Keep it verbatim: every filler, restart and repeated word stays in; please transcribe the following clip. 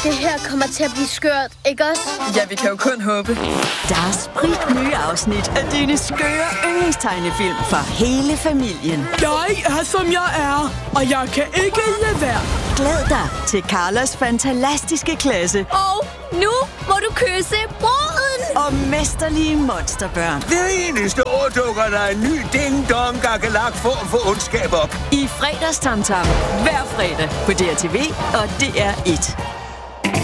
Det her kommer til at blive skørt, ikke også? Ja, vi kan jo kun håbe. Der er spritnye afsnit af dine skøre yndlingstegnefilm for hele familien. Jeg er, som jeg er, og jeg kan ikke lade være. Glæd dig til Carlos fantastiske klasse. Og nu må du kysse bruden! Og mesterlige monsterbørn. Hver eneste år dukker der en ny ding-dong gakkelak form for ondskab op. I fredagstamtam hver fredag på D R T V og D R et.